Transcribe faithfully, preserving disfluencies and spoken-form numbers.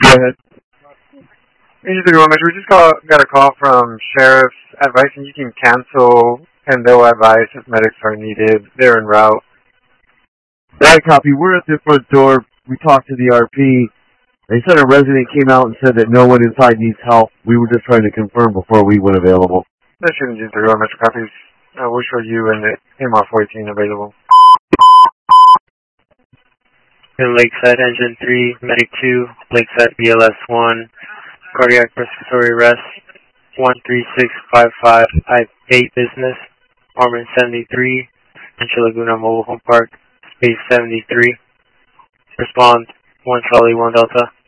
Go ahead. Angel three one, we just call, got a call from sheriffs advising you can cancel and they'll advise if medics are needed. They're en route. That copy. We're at the front door. We talked to the R P. They said a resident came out and said that no one inside needs help. We were just trying to confirm before we went available. That shouldn't use the real Metro copies. Uh, we'll show you and the M R fourteen available. In Lakeside Engine three, Medic two, Lakeside B L S one, Cardiac Respiratory Arrest, one three six five five eight Business, Armin seventy-three, Rancho Laguna Mobile Home Park, Space seventy-three. Respond, one Charlie, one Delta.